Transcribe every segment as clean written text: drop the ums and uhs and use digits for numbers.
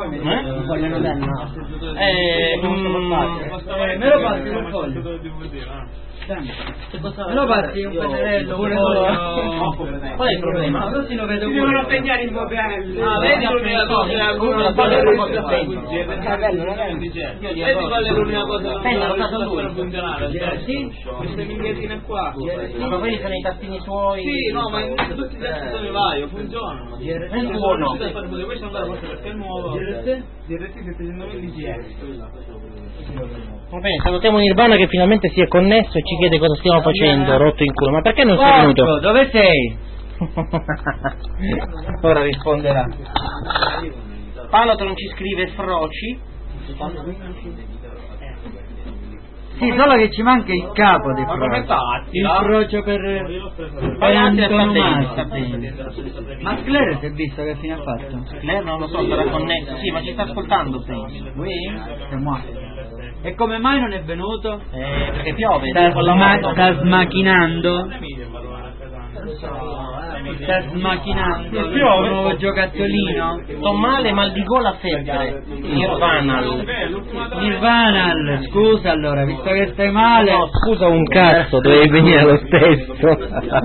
Vogliono denna. Me lo passi un foglio. Me lo passi un pennarello pure qual è il problema? Così lo vedo. Si devono segnare i modelli. Vedi l'unica cosa l'unica cosa non può funzionare. Queste minchiatine qua. Ma quelli sono i tastini suoi. Sì, no, ma tutti i tastini vari funzionano. È il buono. Questo ancora forse perché è nuovo. DRT 720 GS. Va bene, salutiamo Nirvana che finalmente si è connesso e ci chiede cosa stiamo facendo, rotto in culo. Ma perché non sei venuto? Dove sei? Ora risponderà. Palotron ci scrive Froci. Sì, solo che ci manca il capo di Frocio. Il Frocio per antonomasia. Ma Sclero si è visto che fine ha fatto? Sclero non lo so, sarà connesso. Sì, ma ci sta ascoltando, penso. È morto. E come mai non è venuto? Perché piove. Sta smacchinando. Sta smacchinando il nuovo giocattolino. Sto male, mal di gola, febbre. Nirvanal, scusa allora, visto che stai male. No, scusa un cazzo, dovevi venire lo stesso.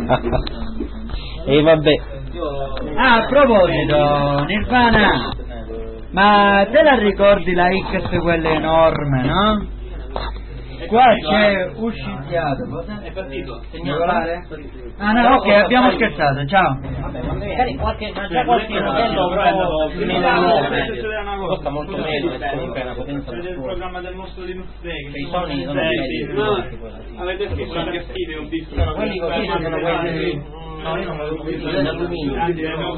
E vabbè. A proposito, Nirvana, ma te la ricordi la X quella enorme, no? Qua c'è uscitiato. È partito. Segnalare? Ah no, ok, abbiamo scherzato, ciao. Vabbè, ma magari qualche modello costa molto meno, comunque è una potenza del programma del nostro Linux Day. I Sony sono avete scritto anche stile, ho visto. Quelli così sono quelli. No, io non l'avevo visto d'alluminio. No,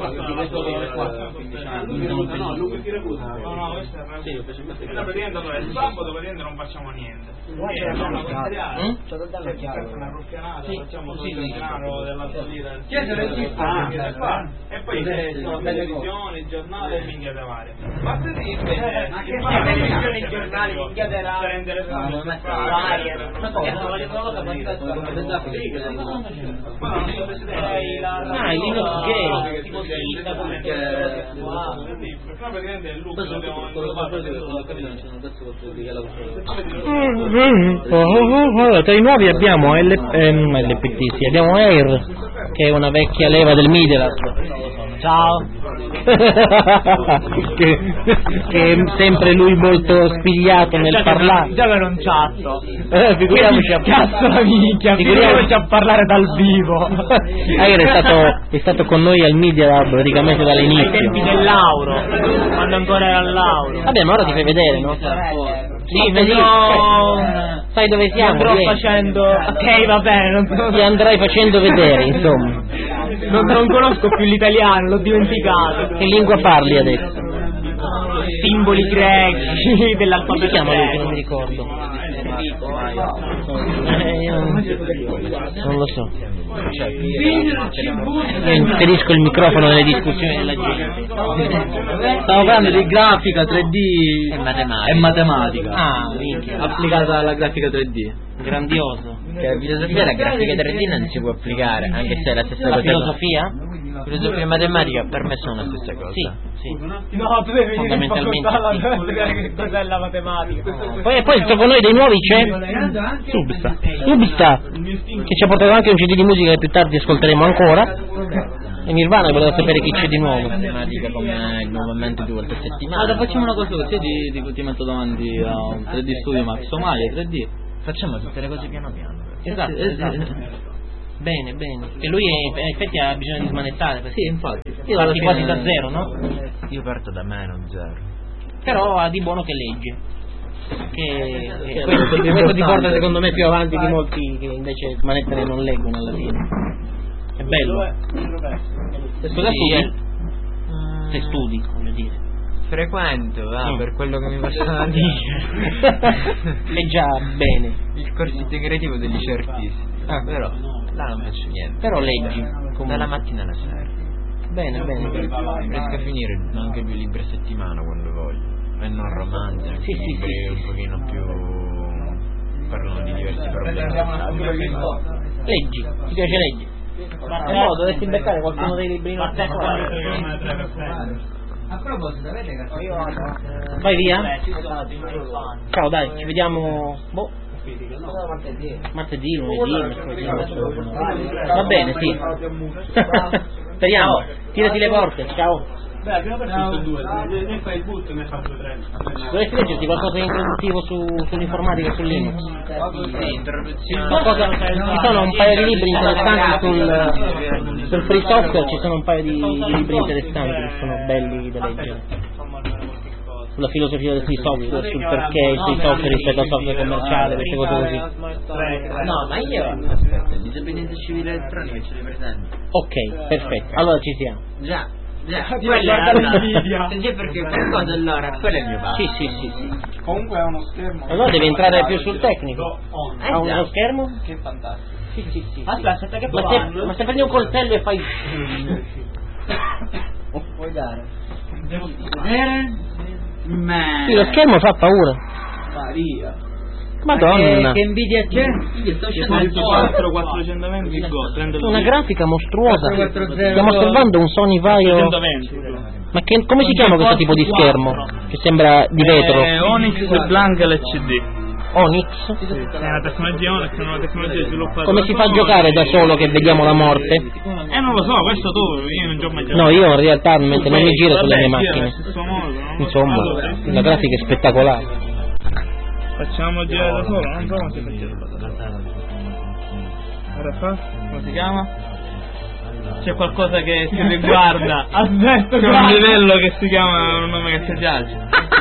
lui si recusa. No, questo è praticamente allora il sabato praticamente non facciamo niente. Una ruffianata, facciamo il denaro della salita. E poi televisione, giornale e minchiate varie. Martedì invece televisione, giornali, minchiate varie. Ah, il Linux Gay, tipo però praticamente il look tra i nuovi abbiamo LPT, sì, abbiamo Air, che è una vecchia leva del Midelas. Ciao. che è sempre lui molto spigliato nel parlare. Già per un chatto. Figuriamoci a parlare dal vivo. Air è stato con noi al Media Lab praticamente dall'inizio. Ai tempi dell'Auro, quando ancora era all'Auro. Vabbè, ma ora ti fai vedere, no? Sì, vedi, sai dove siamo? Andrò facendo. Ok, va bene, ti andrai facendo vedere, insomma. Non conosco più l'italiano, l'ho dimenticato. Che lingua parli adesso? Simboli greci come si chiama lui che non mi ricordo? Non lo so. Io inserisco il microfono nelle discussioni della gente. Stavo parlando di grafica 3D e matematica. Ah, minchia. Applicata alla grafica 3D. Grandioso. Che filosofia la grafica 3D non si può applicare, anche se è la stessa cosa. La filosofia? Filosofia e matematica per me sono la stessa cosa. Sì. No, tu devi fondamentalmente spiegare che cos'è la matematica. Poi dopo noi dei nuovi c'è Substa, che ci ha portato anche un CD di musica che più tardi ascolteremo ancora. E Nirvana che voleva sapere chi c'è di nuovo. Matematica come nuovamente 2 volte a settimana. Allora facciamo una cosa così, ti metto davanti a un 3D Studio Max Somalia 3D. Facciamo tutte le cose piano piano. Esatto. Bene. E lui in effetti ha bisogno di smanettare. Sì, infatti. Io parti quasi da zero, no? Io parto da meno, zero. Però ha di buono che legge. Questo ti porta secondo me più avanti di molti che invece smanettare non leggono alla fine. È bello. Cosa studi? Se studi, voglio dire. Frequento, per quello che mi passano a dire. È già bene. Il corso integrativo degli artisti. Però là non faccio niente. Però leggi dalla mattina alla sera. Bene. Riesco a finire anche 2 libri a settimana quando voglio. E non romanzi, sì. un pochino più parlano di diversi problemi. Leggi, ti piace leggi? No, dovresti beccare qualcuno dei libri A proposito, avete capito? Vai via. Ciao, dai, ci vediamo. Martedì, lunedì, mercoledì. Va bene, sì. Speriamo. Tirati le porte, ciao. Beh, abbiamo perso due. Ne fai il boot e ne faccio tre. Vorresti leggerti qualcosa di introduttivo sull'informatica e su Linux? Ci sono un paio di libri interessanti sul free software, ci sono un paio di libri interessanti che sono belli da leggere. Sulla filosofia del free software, sul perché il free software rispetto al software commerciale, queste cose così. No, ma io aspetta, il disobbedienza civile elettronica ce li presento. Ok, perfetto, allora ci siamo. Già, quello è l'invidia. Perché per cosa allora? Quello è il mio padre. Sì. Comunque è uno schermo. Allora devi entrare più sul tecnico. Ha uno schermo? Che fantastico. Sì. Aspetta che ma se prendi un coltello e fai... Puoi dare. Devo vedere? Sì, lo schermo fa paura. Maria. Madonna. Che invidia c'è? Io sto scendendo 420 Go. Una grafica mostruosa. 440. Stiamo osservando un Sony Vaio. Ma come si chiama questo tipo di schermo? Che sembra di vetro. Onyx Blank LCD. Onyx? È una tecnologia Onyx, è una tecnologia sviluppata. Come si fa a giocare da solo che vediamo la morte? Non lo so, questo tu, io non gioco mai giocato. No, io in realtà non mi giro sulle mie macchine. Insomma, la grafica è spettacolare. Facciamo girare da solo, non so come si fa girare. Ora fa? Come si chiama? C'è qualcosa che si riguarda. Aspetta, c'è un livello che si chiama un nome che ti piace.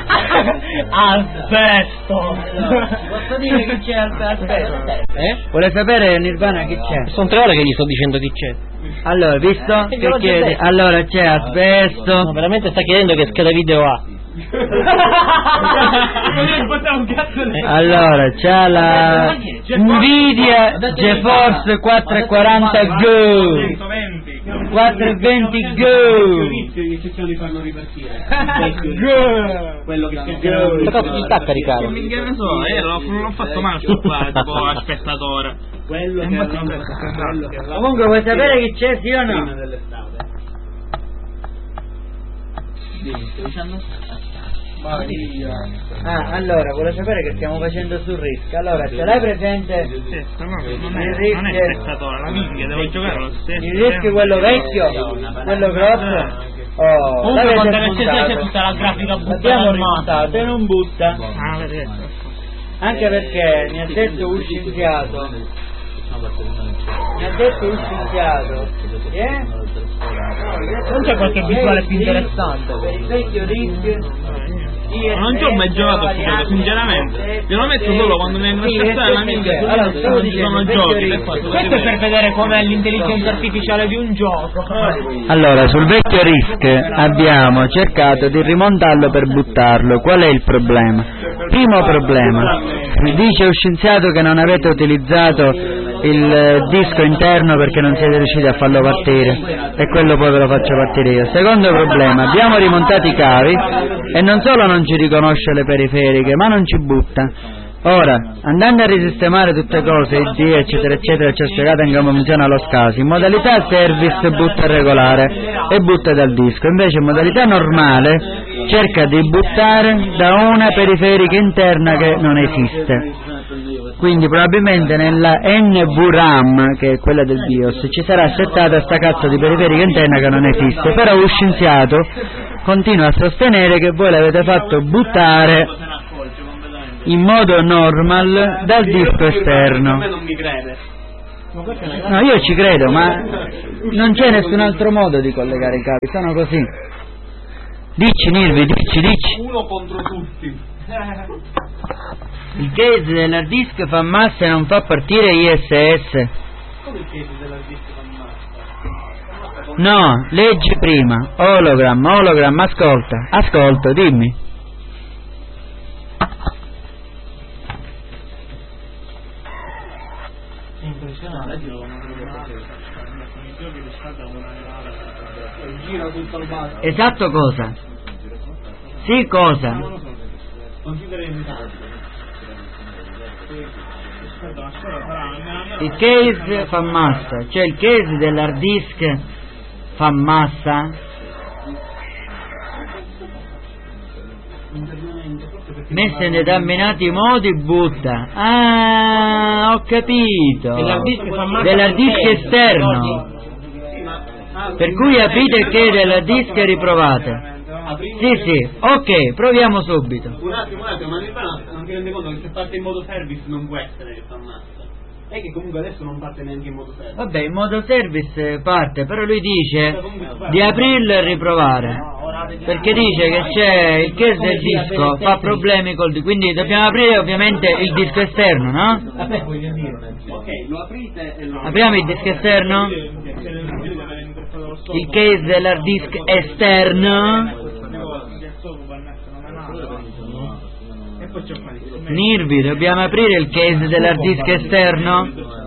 Asbesto. Posso dire che c'è asbesto? Vuole sapere Nirvana che c'è? Sono 3 ore che gli sto dicendo chi c'è. Allora, visto? Che chiede? Allora c'è asbesto. No, veramente sta chiedendo che scheda video ha. Allora c'ha la Nvidia GeForce 440 Go 420 Go di farlo ripartire. quello che Che cazzo ci sta a caricare? Che ne so, l'ho fatto male sto qua, tipo a spettatore. quello che comunque vuoi sapere chi c'è, sì o no? Allora, vuole sapere che stiamo facendo sul Risk. Allora, ce l'hai presente? Non è spettatore, la minchia, devo giocare lo stesso. Il Risk quello vecchio? Quello grosso? Oh, l'avete c'è tutta la grafica l'abbiamo rimontato e non butta. Vedete. Anche perché mi ha detto un scienziato. Non c'è qualche visuale più interessante? Per il vecchio Risk Non ci ho mai giocato a questo gioco, sinceramente. Io lo metto solo quando mi vengono a aspettare la minchia. Allora, stavo ci sono dicendo, giochi. Questo è per vedere com'è l'intelligenza artificiale di un gioco. Allora, sul vecchio Risk abbiamo cercato di rimontarlo per buttarlo. Qual è il problema? Primo problema, dice un scienziato che non avete utilizzato il disco interno perché non siete riusciti a farlo partire e quello poi ve lo faccio partire io. Secondo problema, abbiamo rimontato i cavi e non solo non ci riconosce le periferiche ma non ci butta. Ora, andando a risistemare tutte cose, ID eccetera eccetera, ci ho spiegato anche come funziona lo SCSI. In modalità service butta regolare e butta dal disco, invece in modalità normale cerca di buttare da una periferica interna che non esiste. Quindi probabilmente nella NVRAM, che è quella del BIOS, ci sarà settata sta cazzo di periferica interna che non esiste, però lo scienziato continua a sostenere che voi l'avete fatto buttare in modo normal dal disco esterno. Non mi crede. No, io ci credo, ma non c'è nessun altro modo di collegare i cavi, sono così. Dici Nilvi, dici. Uno contro tutti. Il case dell'hard disk fa massa e non fa partire ISS. Come il case dell'hard disk fa massa? No, leggi prima. Hologram, ascolta, dimmi. Esatto cosa? Sì, cosa? Il case fa massa, cioè il case dell'hard disk fa massa. Messa in determinati modi butta. Ah, ho capito. Dell'hard disk esterno. Per cui aprite il case dell'hard disk e riprovate. Sì, ok, proviamo subito. Un attimo, ma non ti rendi conto che se parte in modo service non può essere che fa ammazza. È che comunque adesso non parte neanche in modo service. Vabbè, in modo service parte, però lui dice di aprirlo e riprovare. Perché dice che c'è il case del disco, fa problemi col disco, quindi dobbiamo aprire ovviamente il disco esterno, no? Ok, lo aprite e lo... Apriamo il disco esterno? Il case dell'hard disk esterno? Nirvi, dobbiamo aprire il case dell'hard disk esterno?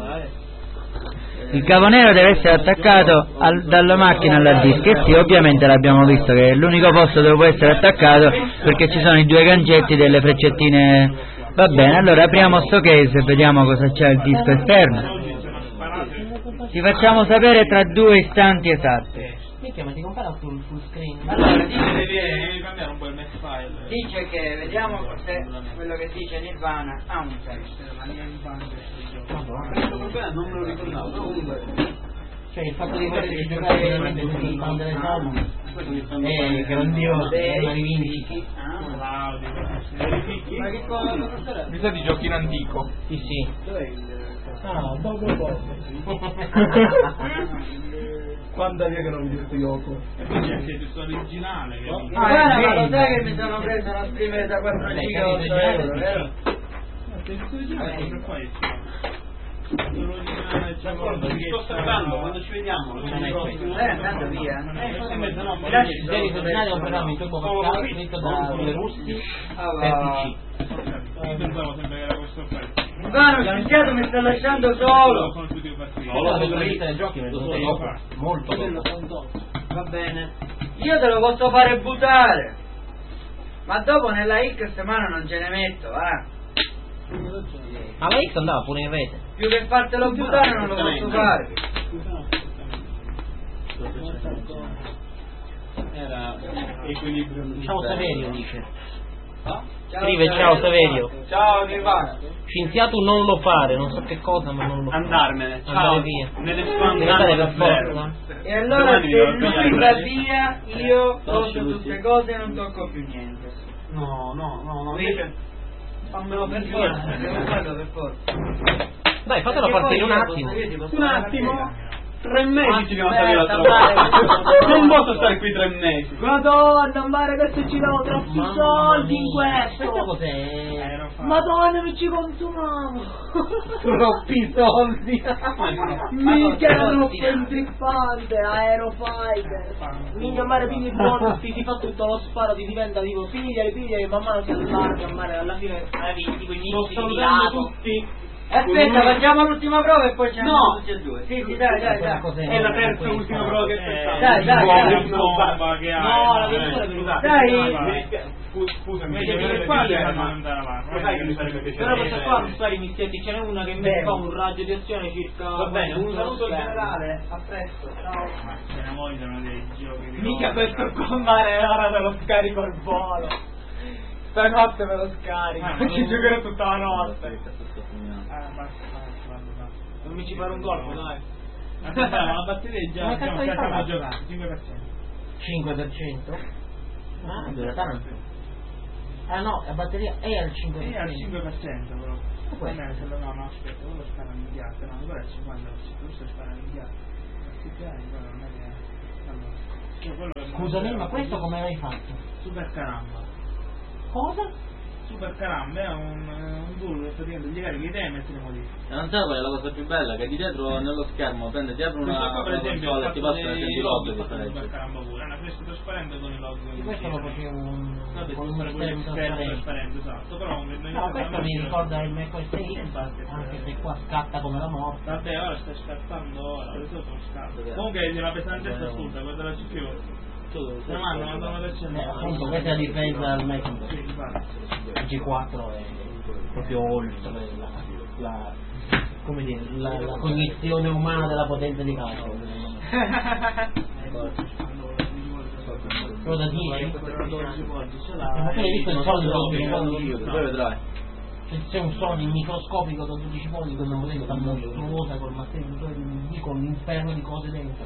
Il cavo nero deve essere attaccato dalla macchina all'hard disk, e sì, ovviamente l'abbiamo visto che è l'unico posto dove può essere attaccato, perché ci sono i due gancetti delle freccettine. Va bene, allora apriamo sto case e vediamo cosa c'è al disco esterno. Ci facciamo sapere tra 2 istanti esatti. Ma ti compara sul full screen? Allora, devi cambiare un po' il match file. dice che, vediamo se quello che dice Nirvana ha un testo. Non me lo ricordavo, però comunque... Cioè il fatto di poter giocare veramente sul fan delle somme grandioso, una rivindichi. Ma che cosa? Mi sa di giochi in antico. Sì. Quando è che non mi detto Yoko? E poi c'è il testo originale. Ma lo sai che mi sono preso una streamer da 4 giga 8 euro, vero? Il testo originale è qua. Sto osservando, quando ci vediamo È andato via. Mi lasci il serie originale è un programma in turbo pascal scritto da due russi per PC. Io pensavo sempre che era questo qua. Ivano, scienziato, mi sta lasciando solo. La lista dei giochi molto dopo. Va bene. Io te lo posso fare buttare, ma dopo nella X mano non ce ne metto, va. Ma la X andava pure in rete. Più che fartelo buttare non lo posso fare. era equilibrio. Ciao Saverio dice. Scrive ciao Saverio. Ciao Nirvana. Scienziato non lo fare, non so che cosa, ma non lo fare. Andarmene. Andare Ciao. via. Nelle sue Deve andare per davvero. forza. E allora se lui va via, io tolgo tutte cose e non tocco più niente. No. Invece, fammelo per forza, devo farlo per forza. Dai, fatelo partire un attimo. Un attimo. 3 mesi ci devono stare l'altra Aspetta, volta. Non posso stare qui 3 mesi. Madonna, mare, questo ci davo troppi soldi in Questo questo. cos'è? Madonna, mi ci consumiamo. Troppi soldi. Minchia, era troppo intrippante, Aerofighter. Minchia, mare, pigli buono, ti si fa tutto lo sparo, ti diventa tipo pigliali, man mano si allarga, mare, alla fine avevi tipo i missili di lato. Tutti. Aspetta, facciamo l'ultima prova e poi ci andiamo No. tutti e due. Sì, dai. È la terza e ultima prova che facciamo. Dai. Bomba che ha. No, la verità è venuta. Dai. Scusami, Invece devi che qua fare è- per non andare avanti. Lo sai che mi sarebbe piaciuto. Però questa qua non spari i mischietti, ce n'è una che invece fa un raggio di azione circa. Va bene, un saluto bene. generale. A presto. Ciao. Ma se ne vogliono dei giochi di Mica roba. questo qua mare, ora me lo scarico al volo. Stanotte me lo scarico. Ci giocherò tutta la notte. Basta. Non mi ci fare un colpo, dai. Aspetta, ma la batteria è già Ma cazzo di stiamo fa? giocando, 5%. 5%? Ah, dura tanto. Ah no, la batteria è al 5%. È al 5% però. Questo. No, aspetta, quello spara immediato, no, quello è al 50%, questo spara immediato. Non è che... Allora, quello è- Scusami, ma questo come l'hai fatto? Super Caramba. Cosa? Super Caramba è un tool che praticamente gli carichi i idee e metti le modifiche. E non sai qual è la cosa più bella? Che di dietro nello schermo prende, ti apre Questo una qua per esempio console ha e ti fatto passa dei i log, log ha fatto Super differenti. Caramba pure, è una fresca trasparente con i log. Di questo lo facevo Vabbè, con un sempre quello schermo esterno trasparente. trasparente, esatto, però No, questo mi ricorda il Mac OS X, anche se qua scatta come la morte. Vabbè, ora stai scattando ora, adesso non scatta. Comunque la pesantezza assurda, guarda la CPU. Se mandano per Appunto, questa è la difesa al Mac. Sì, infatti. Il G4 è proprio oltre come dire, la cognizione umana della potenza di calcolo. quello da 10. Ma tu l'hai visto il Sony da 12 poi vedrai. c'è un Sony microscopico da 12 pollici con una modella da mostruosa col masterizatore di con un inferno di cose dentro.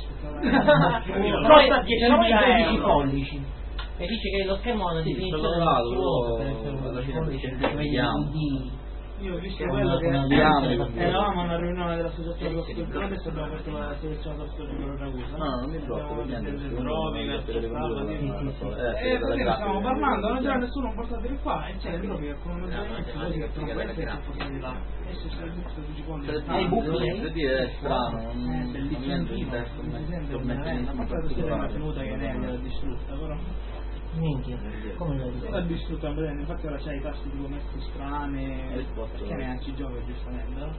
Poi c'è 12 pollici e dice che lo schermo ha una definizione mostruosa per essere un 12 pollici, io ho visto quello che eravamo a una riunione dell'associazione dello studio, adesso abbiamo fatto la selezione dello studio per Ragusa. No, non mi preoccupo, stavamo parlando, non c'era nessuno portato di qua e c'era il Roby che con un i buchi è strano, non niente di testo, minchia, come l'ha distrutta, infatti ora c'hai i tasti tipo messi strani, che neanche gioca giustamente, no?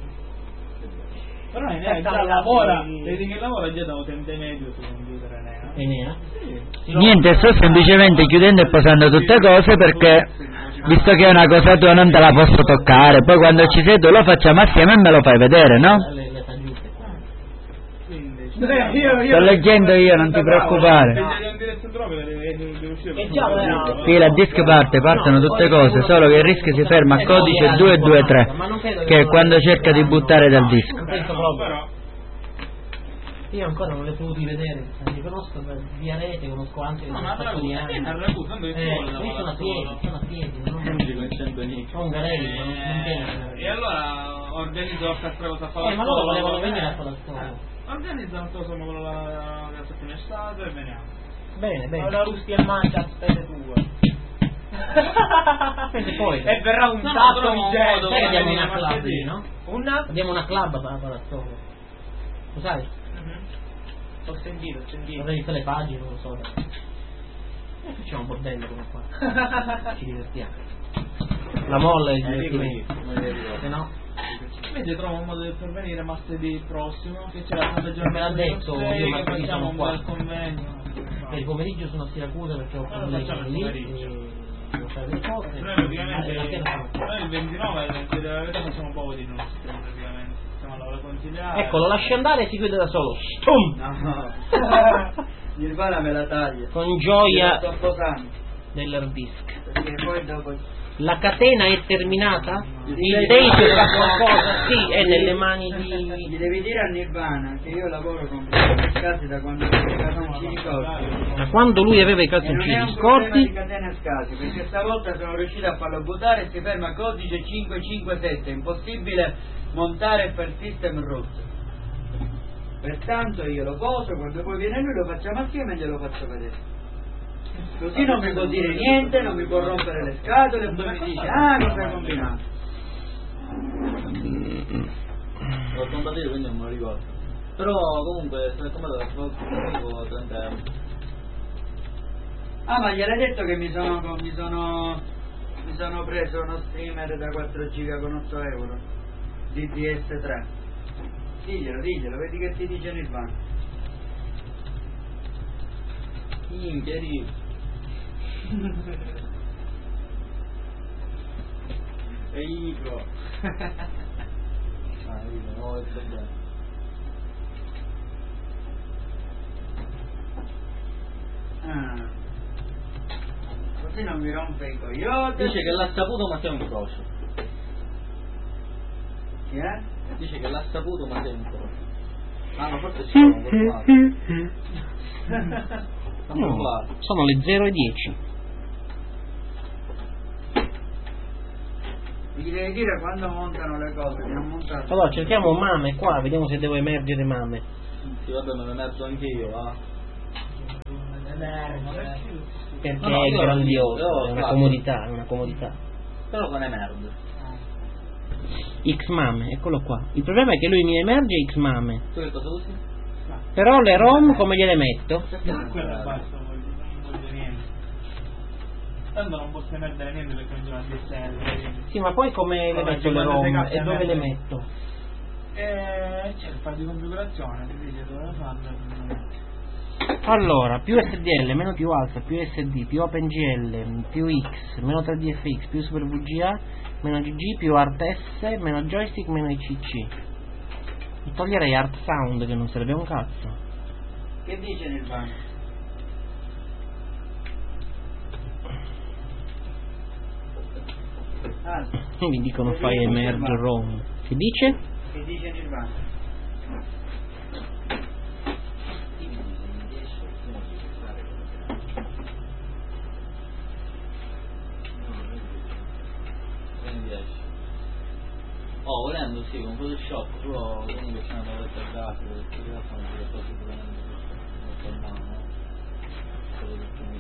Però già lavora, vedi che lavora già da utente medio sul computer Enea? Sì. Niente, sto semplicemente chiudendo e posando tutte cose perché visto che è una cosa tua non te la posso toccare, poi quando ci sei tu lo facciamo assieme e me lo fai vedere, no? Sto leggendo io, non ti preoccupare. Sì, la disk partono tutte cose, solo che il rischio si ferma a codice 223, che è quando cerca di buttare dal disco. Io ancora non li ho potuti vedere, li conosco via rete, conosco anche un sacco di anni. Sono a piedi, sono Garelli, non viene. E allora organizzo questa cosa a fare. Ma loro volevano venire a Palazzolo. Organizza una cosa come la fine estate e veniamo. Bene. Una rusti e mangia a spese tue. Poi e verrà un sacco di gente. Sai che abbiamo una club lì, no? Abbiamo una club a Palazzolo. Lo sai? Ho sentito. Avrei visto le pagine, non lo so. Facciamo un bordello come qua. Ci divertiamo. La molla è il divertimento. Se no. Invece trovo un modo per venire martedì prossimo, che c'è la Santa Giornata. Me l'ha detto, io martedì facciamo sono qua. Un bel convegno. Per il pomeriggio sono a Siracusa perché ho facciamo il lì. pomeriggio. Devo fare le cose. Noi praticamente il 29 della verità facciamo poco di nostri praticamente. Siamo a lavoro consigliare. Ecco, lo lasci andare e si chiude da solo. Stum! No. Nirvana me la taglia. Con gioia Sto posando. dell'hard disk. Perché poi dopo. La catena è terminata? Il tape fa qualcosa? Sì, è nelle mani di... Gli devi dire a Nirvana che io lavoro con scasi da quando avevo i calzoncini corti. Ma quando lui aveva i calzoncini scorti? Di catena scasi, perché stavolta sono riuscito a farlo buttare e si ferma a codice 557, impossibile montare per system root. Pertanto io lo poso, quando poi viene lui lo facciamo assieme e glielo faccio vedere. Così non mi può dire niente, non mi può rompere le scatole, poi mi dice cosa hai combinato. L'ho comprato io, quindi non me lo ricordo. Però comunque se l'ho comprato la svolta 30 euro. Ma gliel'hai detto che mi sono preso uno streamer da 4 giga con 8 euro di PS3. Diglielo, vedi che ti dice Nirvana. Minchia, e Ico. No, è problema. Così non mi rompe i coglioni. Dice che l'ha saputo ma sei un croce. Chi è? Dice che l'ha saputo ma sei un croce. Ma forse ci sono qualcosa. Sono le 0:10. Gli devi dire quando montano le cose, che non montato. Allora cerchiamo Mame qua, vediamo se devo emergere Mame. Sì, vabbè, me ne emergo anche io, va. Perché No, è io grandioso, è una comodità, Però con emerge. X Mame, eccolo qua. Il problema è che lui mi emerge X Mame. Tu che cosa usi? Però le ROM come gliele metto? Quella basta, non voglio niente. Tanto non posso emergere niente perché non c'è una DSL. Sì, ma poi come le metto le ROM e dove le metto? C'è il file di configurazione, ti dice dove farlo. Allora, più SDL, meno più alfa, più SD, più OpenGL, più X, meno 3DFX, più Super VGA, meno GG, più ArtS, meno joystick, meno ICC. Mi toglierei Art Sound che non serve un cazzo. Che dice Nirvana? Mi dicono fai emerge Rome. Che dice? Che dice Nirvana? Oh, volendo sì, con Photoshop, però comunque c'è una paletta grafica, perché in realtà non le cose sicuramente molto a mano, no? Solo perché mi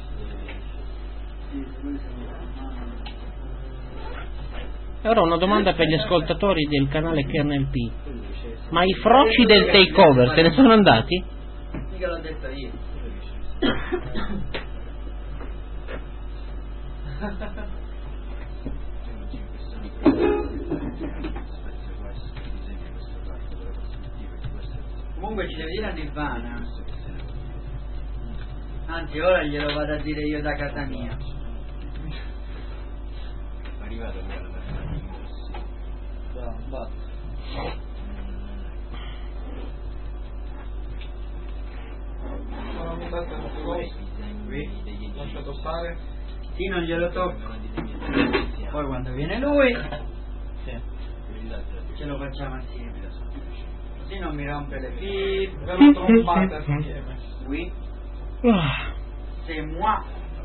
E ora una domanda per gli ascoltatori del canale Kernel P. Ma i froci del takeover se ne sono andati? Mica l'ho detto io. Comunque ci deve dire a Nirvana. Anzi, ora glielo vado a dire io da casa mia. arrivato basta. Lasciato stare. Sì, non glielo tocco. Poi quando viene lui ce lo facciamo assieme. Così non mi rompe le pippe. Per lo trombate assieme. Oui. C'est moi.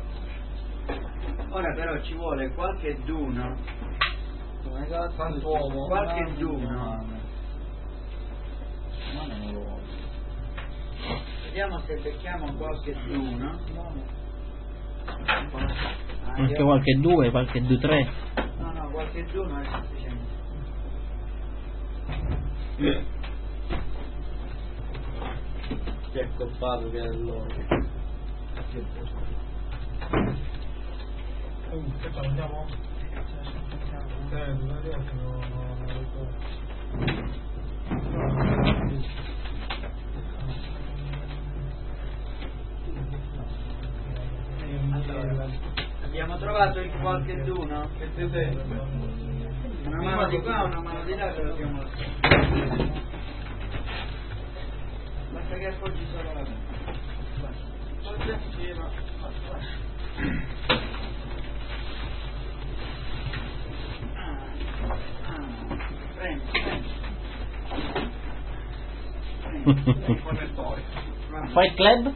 Ora però ci vuole qualche d'uno. Qualche d'uno. Vediamo se becchiamo qualche d'uno. Anche qualche due, qualche due tre. No, qualche d'uno è sufficiente. Chi è colpato che è loro? Che andiamo? Allora, abbiamo trovato il qualche d'uno? Una mano di qua, una mano di là, ce l'abbiamo lasciato. Basta che appoggi solo la mano. Appoggia insieme. Prendi. Fight Club?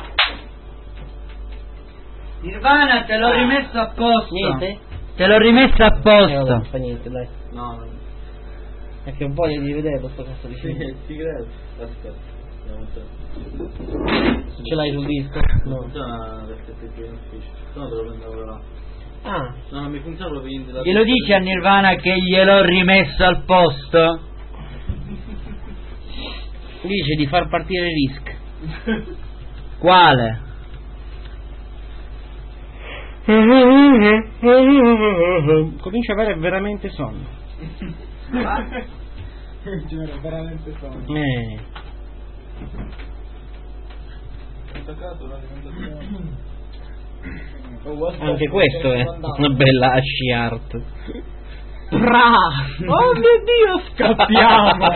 Nirvana, te l'ho rimesso a posto. Niente? Te l'ho rimesso a posto. Non fa niente, dai. No. È che ho voglia di vedere questo cazzo di film. Ti credo. Aspetta. Ce l'hai sul disco? No. Funziona perché ti in ufficio. Se no te lo prendo là. Ah. No, non mi funziona proprio niente da. Glielo dici a Nirvana che gliel'ho rimesso al posto? Dice di far partire Risk. Quale? Comincia a avere veramente sonno. veramente sonno. Ho toccato l'alimentazione. Anche questo è una bella asci art. Oh mio Dio, scappiamo!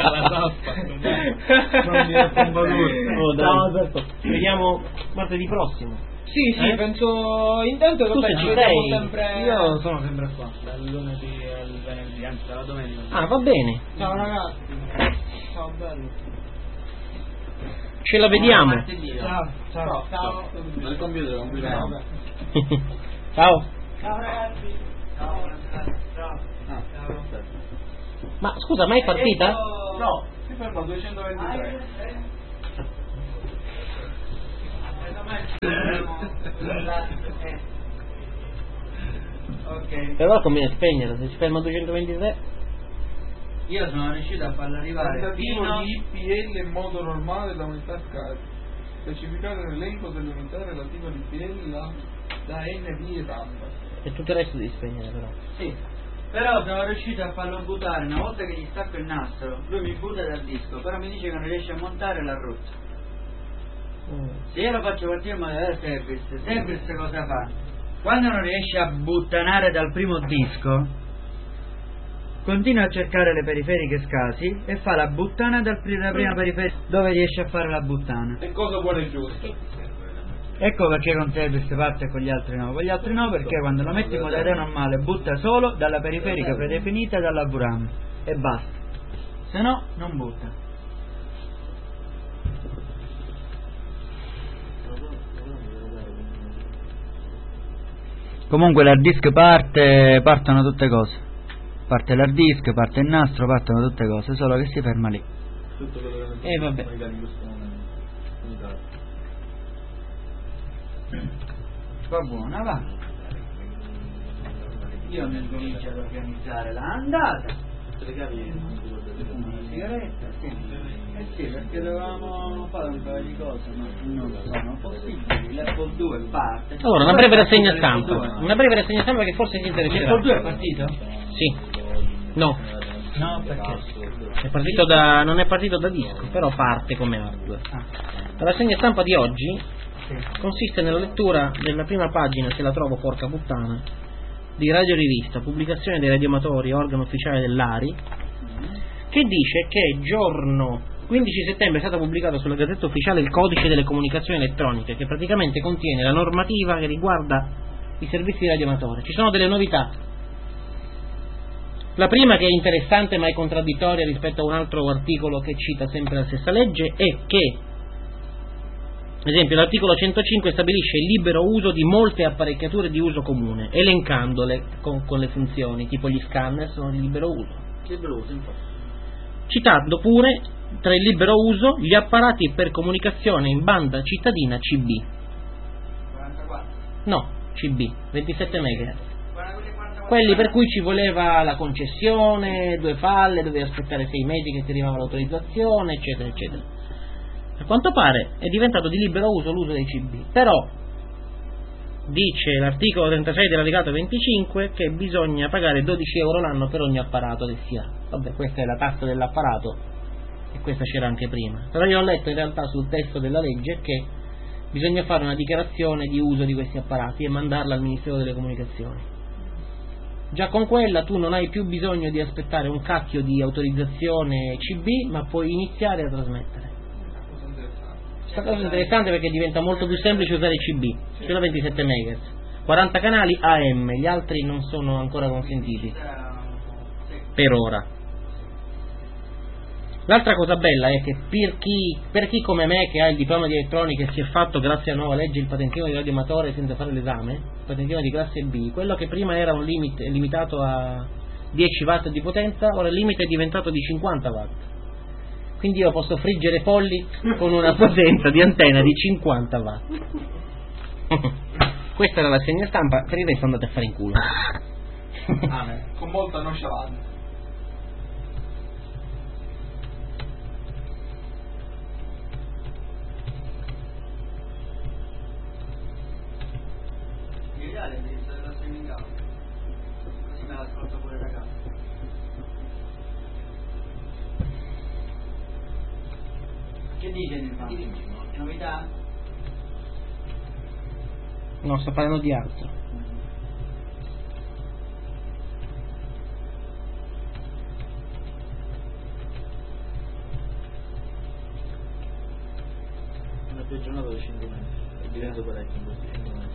Vediamo martedì prossimo. Sì, penso. Intanto tu se ci sei? Sempre. Io sono sempre qua, dal lunedì al venerdì, anzi dalla domenica. Ah, va bene. Ciao ragazzi. Ciao bello. Ce la vediamo. Ciao. Nel computer complicato. Ciao. Ciao ragazzi. Ciao. Ma scusa, mai partita? No, si ferma 223. Ok. Però conviene spegnerla, se si ferma a 223. Io sono riuscito a farla arrivare Tentativo fino di IPL in modo normale da unità scarica. Specificare l'elenco delle unità relative all'IPL da NV e TAMB. E tutto il resto devi spegnere però. Sì. Però sono riuscito a farlo buttare. Una volta che gli stacco il nastro, lui mi butta dal disco, però mi dice che non riesce a montare la rotta. Se io lo faccio partire in modo Service cosa fa? Quando non riesce a buttanare dal primo disco, continua a cercare le periferiche scasi e fa la buttana dalla prima periferica dove riesce a fare la buttana. E cosa vuole giusto? Ecco perché con te queste parti e con gli altri no. Con gli altri no perché quando lo metti in modalità normale butta solo dalla periferica predefinita e dalla VRAM e basta. Se no non butta. Comunque l'hard disk partono tutte cose. Parte l'hard disk, parte il nastro, partono tutte cose, solo che si ferma lì. E vabbè. Va buona, va. Io mi comincio ad organizzare l'andata. Una sigaretta, sì, perché dovevamo fare un paio di cose, ma non sono possibili. L'Apple 2 parte. Allora, una breve rassegna stampa. Una breve rassegna stampa che forse ti interesserà. L'Apple 2 è partito? Sì. No. No, perché? È partito non è partito da disco, però parte come hardware. La rassegna stampa di oggi consiste nella lettura della prima pagina, se la trovo porca puttana, di Radio Rivista, pubblicazione dei radioamatori, organo ufficiale dell'ARI, che dice che giorno 15 settembre è stato pubblicato sulla Gazzetta Ufficiale il codice delle comunicazioni elettroniche, che praticamente contiene la normativa che riguarda i servizi di radioamatore. Ci sono delle novità. La prima, che è interessante ma è contraddittoria rispetto a un altro articolo che cita sempre la stessa legge, è che, ad esempio, l'articolo 105 stabilisce il libero uso di molte apparecchiature di uso comune, elencandole con le funzioni, tipo gli scanner sono di libero uso. Citando pure tra il libero uso gli apparati per comunicazione in banda cittadina CB. 44? No, CB, 27 MHz. Quelli per cui ci voleva la concessione, 2 falle, dovevi aspettare 6 mesi che ti arrivava l'autorizzazione, eccetera, eccetera. A quanto pare è diventato di libero uso l'uso dei CB, però dice l'articolo 36 dell'allegato 25 che bisogna pagare 12 euro l'anno per ogni apparato che si ha. Vabbè, questa è la tassa dell'apparato e questa c'era anche prima, però io ho letto in realtà sul testo della legge che bisogna fare una dichiarazione di uso di questi apparati e mandarla al Ministero delle Comunicazioni. Già con quella tu non hai più bisogno di aspettare un cacchio di autorizzazione CB, ma puoi iniziare a trasmettere. Questa cosa è interessante perché diventa molto più semplice usare CB, c'è la 27 MHz, 40 canali AM, gli altri non sono ancora consentiti per ora. L'altra cosa bella è che per chi come me che ha il diploma di elettronica e si è fatto grazie alla nuova legge il patentino di radioamatore senza fare l'esame, il patentino di classe B, quello che prima era un limite limitato a 10 watt di potenza, ora il limite è diventato di 50 watt. Quindi io posso friggere polli con una potenza di antenna di 50 watt. Questa era la segna stampa, per il resto andate a fare in culo. Con molta nonchalance. Così me l'ascolto pure ragazzi. Che dice Nirvana? Novità? No, sto parlando di altro. Una più giornata di 5 mesi, è diventato parecchio in questi 5 mesi.